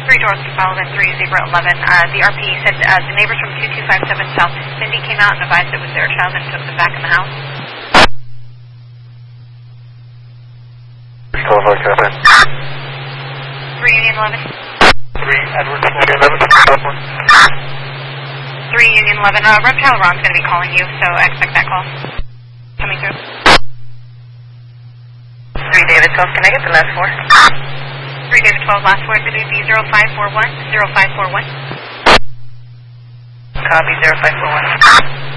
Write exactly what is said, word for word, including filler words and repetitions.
three doors to follow in three zero one one. Uh, the R P said uh, the neighbors from two two five seven South Cindy came out and advised it was their child and took them back in the house. three Union eleven. three Edward Union eleven. three Union eleven. Uh, Reptile Ron's going to be calling you, so I expect that call. Coming through. three David twelve, can I get the last four? three David twelve, last four, going to be zero five four one, zero five four one. Copy, zero five four one.